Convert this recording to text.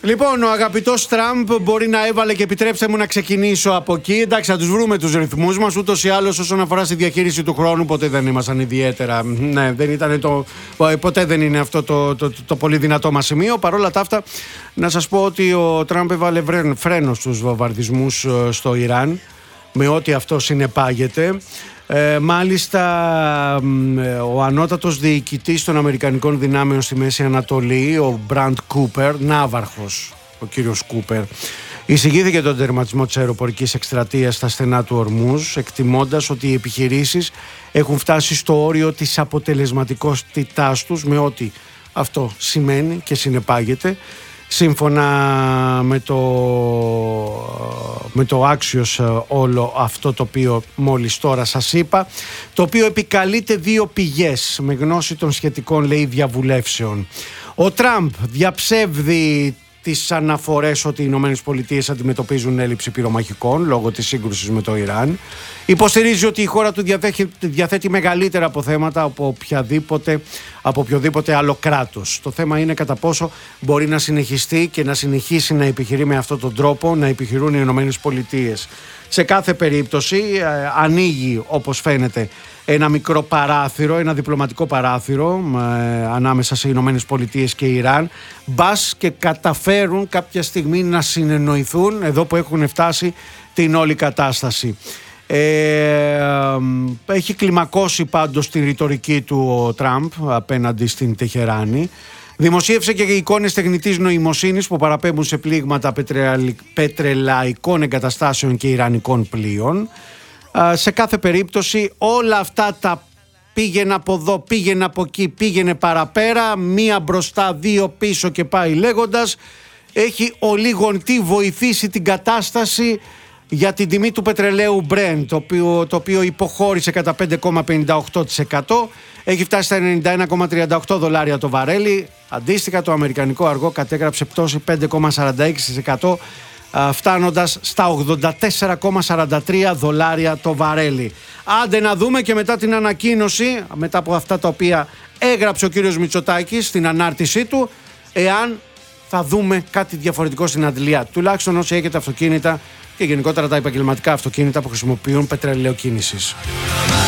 Λοιπόν, ο αγαπητός Τραμπ μπορεί να έβαλε, και επιτρέψτε μου να ξεκινήσω από εκεί. Εντάξει, θα τους βρούμε τους ρυθμούς μας. Ούτως ή άλλως, όσον αφορά στη διαχείριση του χρόνου, ποτέ δεν ήμασταν ιδιαίτερα. Ναι, δεν ήταν ποτέ δεν είναι αυτό το πολύ δυνατό μας σημείο. Παρ' όλα τα αυτά, να σας πω ότι ο Τραμπ έβαλε φρένο στους βομβαρδισμούς στο Ιράν, με ό,τι αυτό συνεπάγεται. Μάλιστα, ο ανώτατος διοικητής των Αμερικανικών δυνάμεων στη Μέση Ανατολή, ο Μπραντ Κούπερ, ναύαρχος ο κύριος Κούπερ, εισηγήθηκε τον τερματισμό της αεροπορικής εκστρατείας στα στενά του Ορμούζ, εκτιμώντας ότι οι επιχειρήσεις έχουν φτάσει στο όριο της αποτελεσματικότητάς τους, με ό,τι αυτό σημαίνει και συνεπάγεται, σύμφωνα με το άξιος όλο αυτό το οποίο μόλις τώρα σας είπα, το οποίο επικαλείται δύο πηγές με γνώση των σχετικών, λέει, διαβουλεύσεων. Ο Τραμπ διαψεύδει τις αναφορές ότι οι Ηνωμένες Πολιτείες αντιμετωπίζουν έλλειψη πυρομαχικών λόγω της σύγκρουσης με το Ιράν. Υποστηρίζει ότι η χώρα του διαθέτει μεγαλύτερα αποθέματα από οποιοδήποτε άλλο κράτος. Το θέμα είναι κατά πόσο μπορεί να συνεχιστεί και να συνεχίσει να επιχειρεί με αυτόν τον τρόπο, να επιχειρούν οι Ηνωμένες Πολιτείες. Σε κάθε περίπτωση ανοίγει, όπως φαίνεται, ένα μικρό παράθυρο, ένα διπλωματικό παράθυρο ανάμεσα σε Ηνωμένες Πολιτείες και Ιράν, μπας και καταφέρουν κάποια στιγμή να συνεννοηθούν εδώ που έχουν φτάσει την όλη κατάσταση. Έχει κλιμακώσει πάντως τη ρητορική του ο Τραμπ απέναντι στην Τεχεράνη. Δημοσίευσε και εικόνες τεχνητής νοημοσύνης που παραπέμπουν σε πλήγματα πετρελαϊκών εγκαταστάσεων και ιρανικών πλοίων. Σε κάθε περίπτωση όλα αυτά τα πήγαινε από εδώ, πήγαινε από εκεί, πήγαινε παραπέρα, μία μπροστά, δύο πίσω και πάει λέγοντας, έχει ολίγοντι βοηθήσει την κατάσταση για την τιμή του πετρελαίου Brent, το οποίο υποχώρησε κατά 5,58%, έχει φτάσει στα $91,38 το βαρέλι. Αντίστοιχα, το αμερικανικό αργό κατέγραψε πτώση 5,46%, φτάνοντας στα $84,43 το βαρέλι. Άντε να δούμε και μετά την ανακοίνωση, μετά από αυτά τα οποία έγραψε ο κύριος Μητσοτάκης στην ανάρτησή του, εάν θα δούμε κάτι διαφορετικό στην αντλία. Τουλάχιστον όσοι έχετε αυτοκίνητα και γενικότερα τα επαγγελματικά αυτοκίνητα που χρησιμοποιούν πετρελαιοκίνησης.